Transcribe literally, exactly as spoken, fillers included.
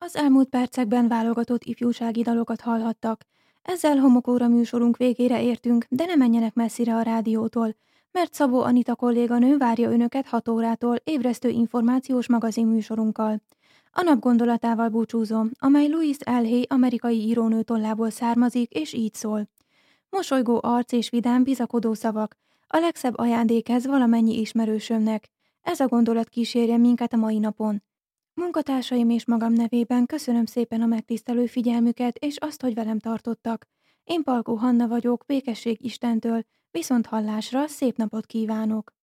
Az elmúlt percekben válogatott ifjúsági dalokat hallhattak. Ezzel Homokóra műsorunk végére értünk, de ne menjenek messzire a rádiótól, mert Szabó Anita kolléganő várja önöket hat órától ébresztő információs magazin műsorunkkal. A nap gondolatával búcsúzom, amely Louise Hay amerikai írónő tollából származik, és így szól. Mosolygó arc és vidám bizakodó szavak, a legszebb ajándék ez valamennyi ismerősömnek. Ez a gondolat kísérje minket a mai napon. Munkatársaim és magam nevében köszönöm szépen a megtisztelő figyelmüket és azt, hogy velem tartottak. Én Palkó Hanna vagyok, békesség Istentől, viszont hallásra szép napot kívánok!